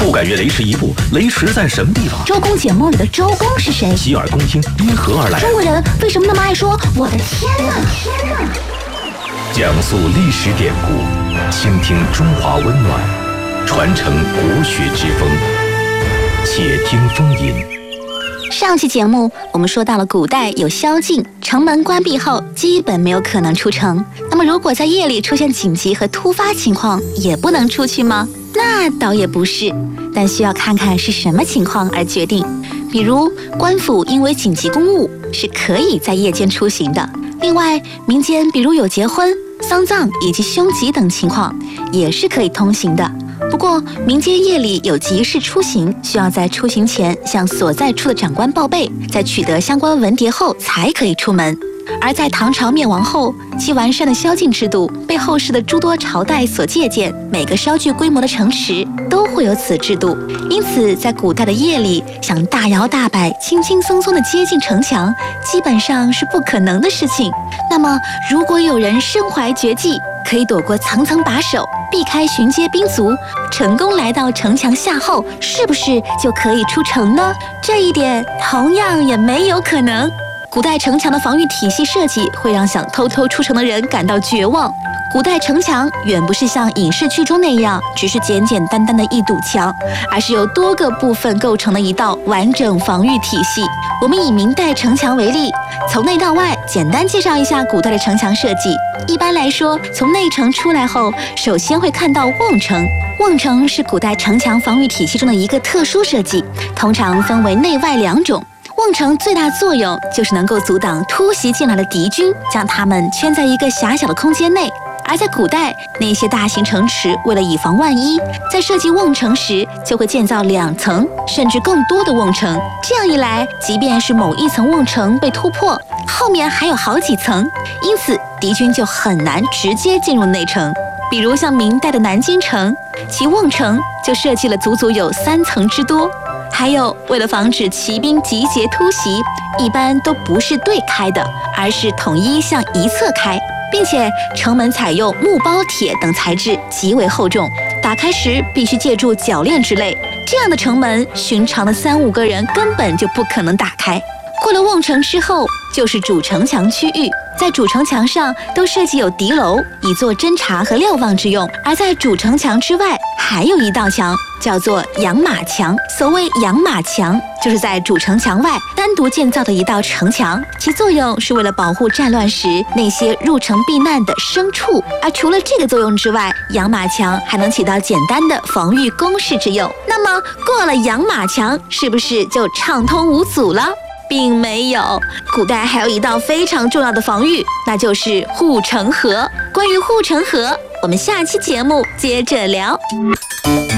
不敢越雷池一步，雷池在什么地方？ 周公解梦里的周公是谁？ 洗耳恭听，因何而来？ 中国人为什么那么爱说我的天哪？ 讲述历史典故，倾听中华温暖，传承国学之风。且听风吟。 上期节目我们说到了古代有宵禁，城门关闭后基本没有可能出城。那么如果在夜里出现紧急和突发情况，也不能出去吗？那倒也不是，但需要看看是什么情况而决定。比如官府因为紧急公务是可以在夜间出行的。另外民间比如有结婚、丧葬以及凶吉等情况也是可以通行的。不过民间夜里有急事出行，需要在出行前向所在处的长官报备，在取得相关文牒后才可以出门。而在唐朝灭亡后，其完善的宵禁制度被后世的诸多朝代所借鉴，每个稍具规模的城池都会有此制度。因此在古代的夜里，想大摇大摆、轻轻松松地接近城墙，基本上是不可能的事情。那么如果有人身怀绝技，可以躲过层层把守，避开巡街兵卒，成功来到城墙下后，是不是就可以出城呢？这一点同样也没有可能。古代城墙的防御体系设计会让想偷偷出城的人感到绝望。古代城墙远不是像影视剧中那样只是简简单单的一堵墙，而是由多个部分构成的一道完整防御体系。我们以明代城墙为例，从内到外简单介绍一下古代的城墙设计。一般来说，从内城出来后，首先会看到瓮城。瓮城是古代城墙防御体系中的一个特殊设计，通常分为内外两种。瓮城最大作用就是能够阻挡突袭进来的敌军，将他们圈在一个狭小的空间内。而在古代，那些大型城池为了以防万一，在设计瓮城时就会建造2层甚至更多的瓮城。这样一来，即便是某一层瓮城被突破，后面还有好几层，因此敌军就很难直接进入内城。比如像明代的南京城，其瓮城就设计了足足有3层之多。还有，为了防止骑兵集结突袭，一般都不是对开的，而是统一向一侧开，并且城门采用木包铁等材质极为厚重，打开时必须借助铰链之类。这样的城门，寻常的3-5个人根本就不可能打开。过了瓮城之后，就是主城墙区域。在主城墙上都设计有敌楼，以作侦察和瞭望之用。而在主城墙之外，还有一道墙，叫做养马墙。所谓养马墙，就是在主城墙外单独建造的一道城墙，其作用是为了保护战乱时那些入城避难的牲畜。而除了这个作用之外，养马墙还能起到简单的防御工事之用。那么过了养马墙，是不是就畅通无阻了？并没有，古代还有一道非常重要的防御，那就是护城河。关于护城河，我们下期节目接着聊。